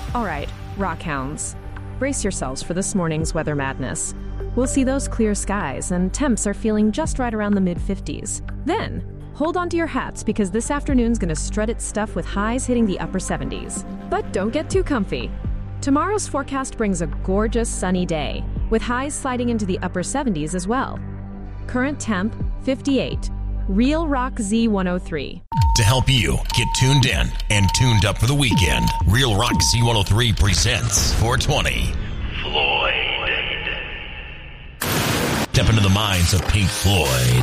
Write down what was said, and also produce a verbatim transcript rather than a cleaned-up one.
All right, rockhounds. Brace yourselves for this morning's weather madness. We'll see those clear skies, and temps are feeling just right around the mid fifties. Then, hold on to your hats because this afternoon's gonna strut its stuff with highs hitting the upper seventies. But don't get too comfy. Tomorrow's forecast brings a gorgeous sunny day, with highs sliding into the upper seventies as well. Current temp, fifty-eight. Real Rock Z one oh three. To help you get tuned in and tuned up for the weekend, Real Rock Z one oh three presents four twenty. Floyd. Step into the minds of Pink Floyd.